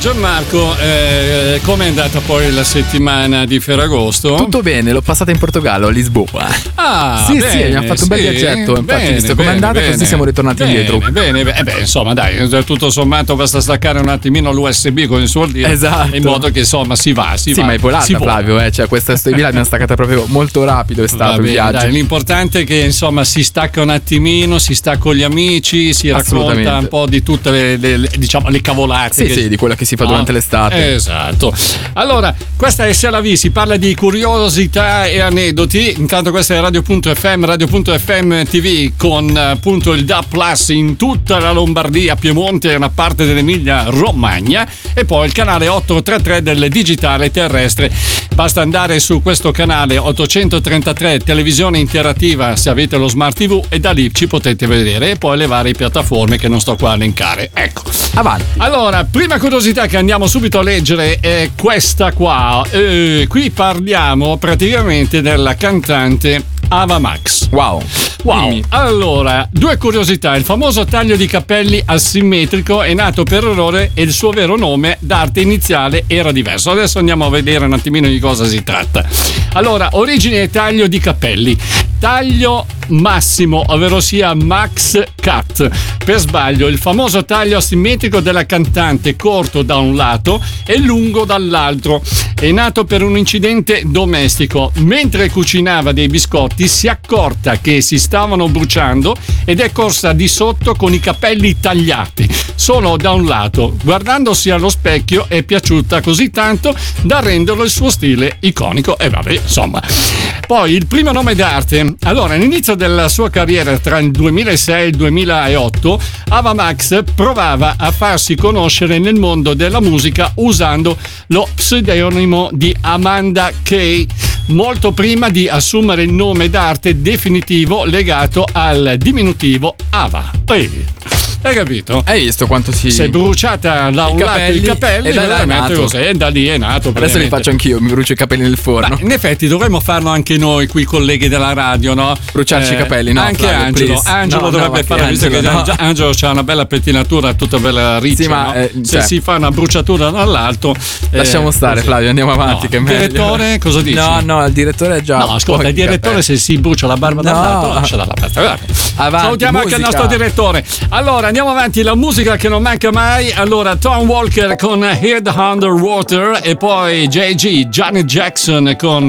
Gianmarco, come è andata poi la settimana di Ferragosto? Tutto bene, l'ho passata in Portogallo, a Lisboa. Ah, sì, bene, sì, abbiamo fatto un bel viaggetto. Infatti, visto com'è andata, così siamo ritornati indietro. Bene. Insomma, dai, tutto sommato basta staccare un attimino l'USB, come si vuol dire. Esatto. In modo che insomma si va. Sì, ma è volata, Flavio, cioè questa storia l'abbiamo staccata proprio molto rapido, è stato il viaggio. Dai, l'importante è che insomma si stacca un attimino, si sta con gli amici, si racconta un po' di tutte le cavolate. Sì, di quello che si fa durante l'estate. Esatto. Allora, questa è Se la vi, si parla di curiosità e aneddoti. Intanto questa è Radio.fm TV con appunto il DAB Plus in tutta la Lombardia, Piemonte e una parte dell'Emilia Romagna, e poi il canale 833 del digitale terrestre. Basta andare su questo canale 833 televisione interattiva se avete lo smart TV, e da lì ci potete vedere, e poi le varie piattaforme che non sto qua a elencare. Ecco, avanti. Allora, prima curiosità che andiamo subito a leggere è questa qua. Qui parliamo praticamente della cantante Ava Max. Wow. Allora, due curiosità. Il famoso taglio di capelli asimmetrico è nato per errore e il suo vero nome d'arte iniziale era diverso. Adesso andiamo a vedere un attimino di cosa si tratta. Allora, origine e taglio di capelli. Taglio massimo, ovvero sia Max Cut. Per sbaglio, il famoso taglio asimmetrico della cantante, corto da un lato e lungo dall'altro. È nato per un incidente domestico. Mentre cucinava dei biscotti si è accorta che si stavano bruciando ed è corsa di sotto con i capelli tagliati solo da un lato. Guardandosi allo specchio è piaciuta così tanto da renderlo il suo stile iconico. E vabbè, insomma. Poi il primo nome d'arte. Allora, all'inizio della sua carriera tra il 2006 e il 2008, Ava Max provava a farsi conoscere nel mondo della musica usando lo pseudonimo di Amanda Kay, molto prima di assumere il nome d'arte definitivo legato al diminutivo Ava. Hai capito? Hai visto quanto si Adesso li faccio anch'io, mi brucio i capelli nel forno. Beh, in effetti dovremmo farlo anche noi, qui colleghi della radio, no? Bruciarci i capelli, no? Anche Flavio, Angelo dovrebbe farlo, visto che Angelo c'ha una bella pettinatura tutta bella riccia. Sì, ma se si fa una bruciatura dall'alto, lasciamo stare, così. Flavio, andiamo avanti, che è meglio. Il direttore cosa dici? No, il direttore è già. No, ascolta, il direttore se si brucia la barba dall'alto, lascia dalla parte. Salutiamo anche il nostro direttore. Allora, andiamo avanti, la musica che non manca mai. Allora, Tom Walker con Head Underwater, e poi JG, Janet Jackson con